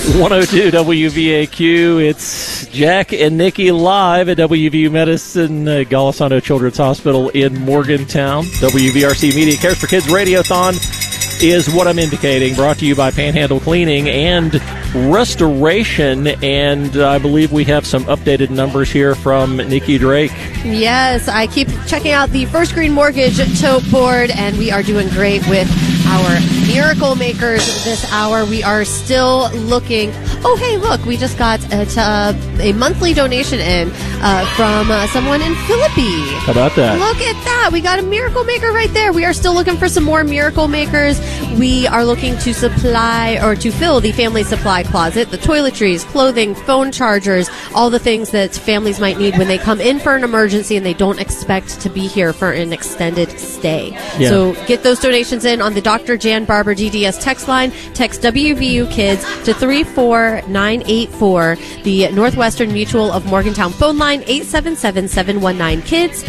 102 WVAQ. It's Jack and Nikki live at WVU Medicine, Golisano Children's Hospital in Morgantown. WVRC Media Cares for Kids Radiothon is what I'm indicating, brought to you by Panhandle Cleaning and Restoration. And I believe we have some updated numbers here from Nikki Drake. Yes, I keep checking out the First Green Mortgage tote board, and we are doing great with our Miracle Makers this hour. We are still looking. Oh, hey, look, we just got a monthly donation in from someone in Philippi. How about that? Look at that. We got a Miracle Maker right there. We are still looking for some more Miracle Makers. We are looking to supply or to fill the family supply closet, the toiletries, clothing, phone chargers, all the things that families might need when they come in for an emergency and they don't expect to be here for an extended stay. Yeah. So get those donations in on the Dr. Jan Barber DDS text line. Text WVU Kids to 34984. The Northwestern Mutual of Morgantown phone line, 877-719-KIDS,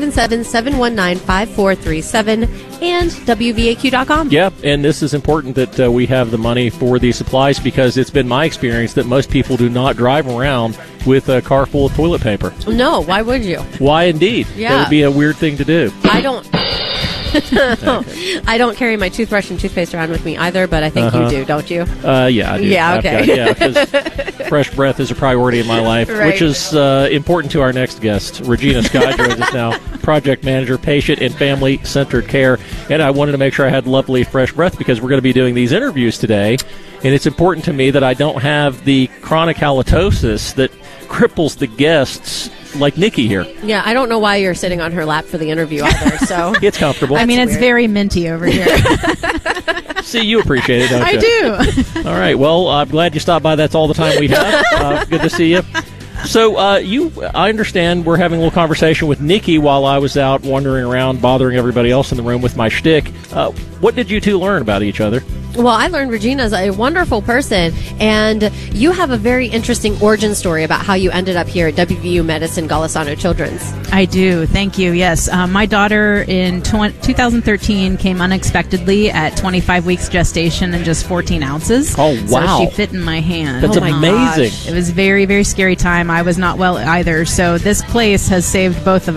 877-719-5437, and WVAQ.com. Yep, and this is important that we have the money for these supplies, because it's been my experience that most people do not drive around with a car full of toilet paper. No, why would you? Why indeed? Yeah. That would be a weird thing to do. I don't. I don't carry my toothbrush and toothpaste around with me either, but I think you do, don't you? Yeah, I do. Yeah, okay. Because fresh breath is a priority in my life, Right. which is important to our next guest. Regina Scott joins us now, project manager, patient and family-centered care. And I wanted to make sure I had lovely fresh breath, because we're going to be doing these interviews today. And it's important to me that I don't have the chronic halitosis that cripples the guests like Nikki here. Yeah, I don't know why you're sitting on her lap for the interview either, so. It's comfortable. I mean, it's weird. very minty over here. See, you appreciate it, don't I you? do. All right. Well, I'm glad you stopped by. That's all the time we have. Good to see you. So, I understand we're having a little conversation with Nikki while I was out wandering around, bothering everybody else in the room with my shtick. What did you two learn about each other? Well, I learned Regina's a wonderful person, and you have a very interesting origin story about how you ended up here at WVU Medicine Golisano Children's. I do. Thank you. Yes. My daughter in 2013 came unexpectedly at 25 weeks gestation and just 14 ounces. Oh, wow. So she fit in my hand. That's Oh my amazing. gosh. It was very, very scary time. I was not well either. So this place has saved both of